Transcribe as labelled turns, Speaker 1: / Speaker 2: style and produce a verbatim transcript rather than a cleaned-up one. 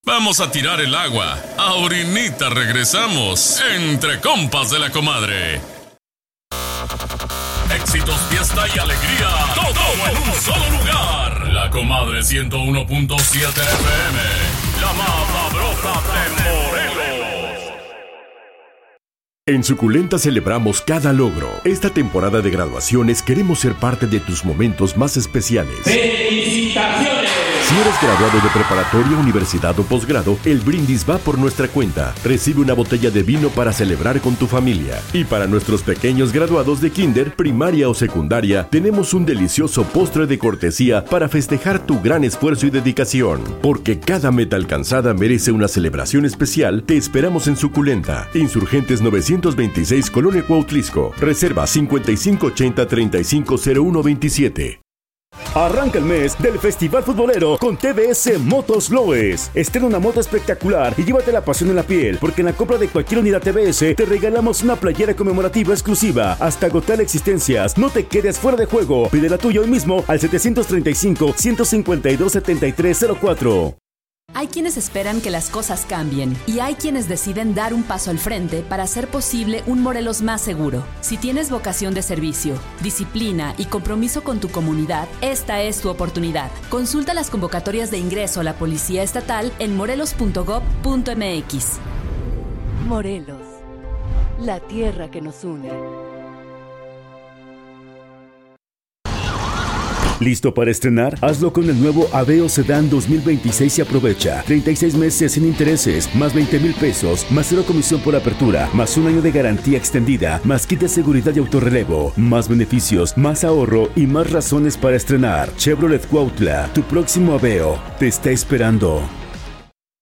Speaker 1: Vamos a tirar el agua. Ahorita regresamos. Entre compas de la comadre. Éxitos, fiesta y alegría. Todo en un solo lugar. La Comadre ciento uno punto siete F M. La más sabrosa de Morelos.
Speaker 2: En Suculenta celebramos cada logro. Esta temporada de graduaciones queremos ser parte de tus momentos más especiales.
Speaker 3: ¡Felicitaciones!
Speaker 2: Si eres graduado de preparatoria, universidad o posgrado, el brindis va por nuestra cuenta. Recibe una botella de vino para celebrar con tu familia. Y para nuestros pequeños graduados de kinder, primaria o secundaria, tenemos un delicioso postre de cortesía para festejar tu gran esfuerzo y dedicación. Porque cada meta alcanzada merece una celebración especial. Te esperamos en Suculenta. Insurgentes novecientos veintiséis, Colonia Cuautlisco. Reserva cincuenta y cinco ochenta, treinta y cinco cero uno veintisiete.
Speaker 4: Arranca el mes del Festival Futbolero con T V S Motos Loes. Estrena una moto espectacular y llévate la pasión en la piel, porque en la compra de cualquier unidad T V S te regalamos una playera conmemorativa exclusiva hasta agotar existencias. No te quedes fuera de juego. Pide la tuya hoy mismo al setecientos treinta y cinco, ciento cincuenta y dos, setenta y tres cero cuatro.
Speaker 5: Hay quienes esperan que las cosas cambien y hay quienes deciden dar un paso al frente para hacer posible un Morelos más seguro. Si tienes vocación de servicio, disciplina y compromiso con tu comunidad, esta es tu oportunidad. Consulta las convocatorias de ingreso a la Policía Estatal en morelos punto gob punto m x.
Speaker 6: Morelos, la tierra que nos une.
Speaker 4: ¿Listo para estrenar? Hazlo con el nuevo Aveo Sedán dos mil veintiséis y aprovecha treinta y seis meses sin intereses, más veinte mil pesos, más cero comisión por apertura, más un año de garantía extendida, más kit de seguridad y autorrelevo, más beneficios, más ahorro y más razones para estrenar. Chevrolet Cuautla, tu próximo Aveo, te está esperando.